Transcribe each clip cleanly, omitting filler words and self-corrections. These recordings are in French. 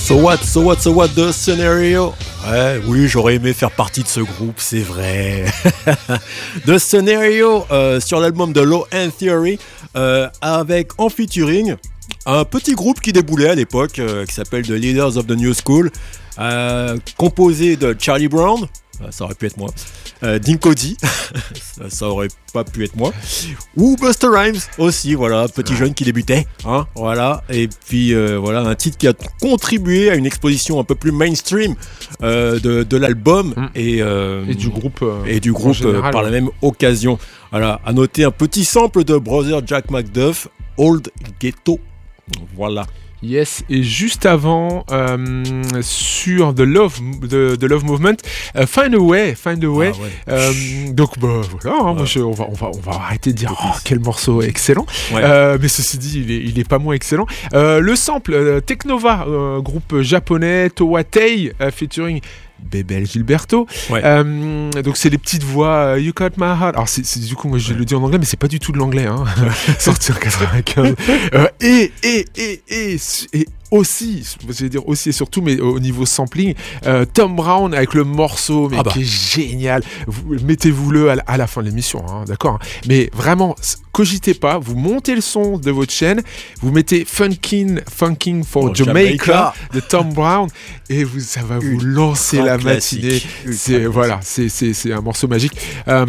So what the scenario? Ouais, oui, j'aurais aimé faire partie de ce groupe, c'est vrai. The Scenario sur l'album de Low End Theory avec en featuring un petit groupe qui déboulait à l'époque qui s'appelle The Leaders of the New School, composé de Charlie Brown, ça aurait pu être moi, Dinkodie, ça aurait pas pu être moi, ou Busta Rhymes aussi, voilà, petit jeune qui débutait, hein, voilà, et puis voilà, un titre qui a contribué à une exposition un peu plus mainstream de l'album et du groupe par la même occasion. Voilà, à noter un petit sample de Brother Jack McDuff, Old Ghetto, voilà. Yes, et juste avant, sur The Love Movement, Find a Way. Ah, ouais. Donc bah voilà, hein, on va arrêter de dire quel morceau excellent. Ouais. Mais ceci dit, il est pas moins excellent. Le sample Teknova, groupe japonais, Towatei, featuring Bebel Gilberto. Ouais. Donc c'est les petites voix You Got My Heart. Alors c'est du coup moi je le dis en anglais mais c'est pas du tout de l'anglais hein. Sorti en 95. Et aussi, je vais dire aussi et surtout, mais au niveau sampling, Tom Brown avec le morceau, mais qui est génial. Mettez-vous-le à la fin de l'émission, hein, d'accord hein. Mais vraiment, cogitez pas, vous montez le son de votre chaîne, vous mettez Funkin' for Jamaica de Tom Brown et ça va vous lancer la matinée. C'est un morceau magique.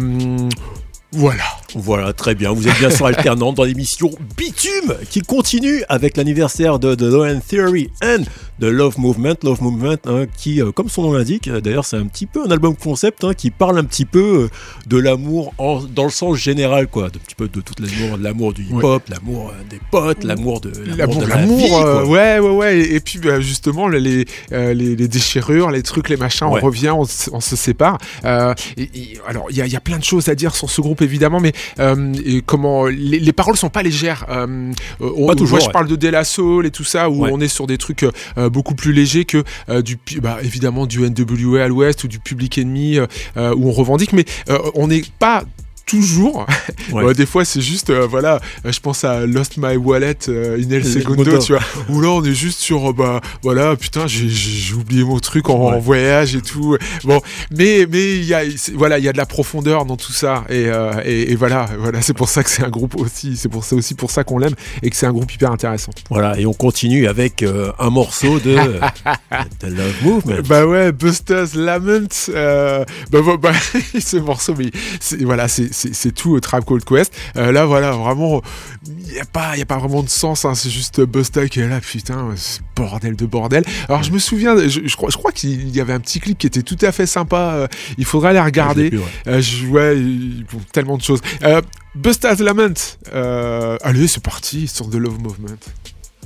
Voilà, très bien. Vous êtes bien sur Alternante dans l'émission Bitume qui continue avec l'anniversaire de The Low End Theory and The Love Movement. Love Movement, hein, qui, comme son nom l'indique, d'ailleurs, c'est un petit peu un album concept hein, qui parle un petit peu de l'amour dans le sens général, quoi. Un petit peu de tout l'amour du hip-hop, l'amour des potes, l'amour de la vie, quoi. Ouais. Et puis, justement, les déchirures, les trucs, les machins, on revient, on se sépare. Alors, il y a plein de choses à dire sur ce groupe, évidemment, mais et comment les paroles sont pas légères. Pas toujours. Moi, je parle de De La Soul et tout ça, où on est sur des trucs beaucoup plus légers que évidemment du NWA à l'Ouest ou du Public Enemy où on revendique, mais on n'est pas toujours. Des fois c'est juste je pense à Lost My Wallet in El Segundo, tu vois, où là on est juste sur putain j'ai oublié mon truc en voyage et tout. Bon, mais il y a de la profondeur dans tout ça et voilà, c'est pour ça que c'est un groupe aussi, c'est aussi pour ça qu'on l'aime et que c'est un groupe hyper intéressant. Voilà, et on continue avec un morceau de The Love Movement. Busta's Lament. Ce morceau, mais c'est tout au Tribe Called Quest. Là, voilà, vraiment, il y a pas vraiment de sens. Hein, c'est juste Busta qui est là, putain, bordel de bordel. Alors, je me souviens, je crois qu'il y avait un petit clip qui était tout à fait sympa. Il faudrait aller regarder. Tellement de choses. Busta's Lament. Allez, c'est parti sur The Love Movement.